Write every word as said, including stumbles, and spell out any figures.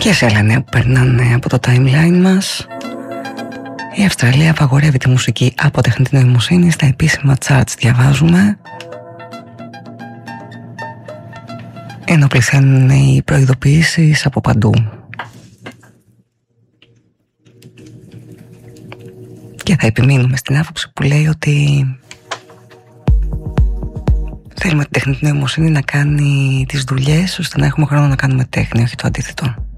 Και σε άλλα νέα που περνάνε από το timeline μας, η Αυστραλία απαγορεύει τη μουσική από τεχνητή νοημοσύνη στα επίσημα charts, διαβάζουμε. Ενώ πληθαίνουν οι προειδοποιήσεις από παντού. Και θα επιμείνουμε στην άποψη που λέει ότι θέλουμε την τεχνητή νοημοσύνη να κάνει τις δουλειές ώστε να έχουμε χρόνο να κάνουμε τέχνη, όχι το αντίθετο.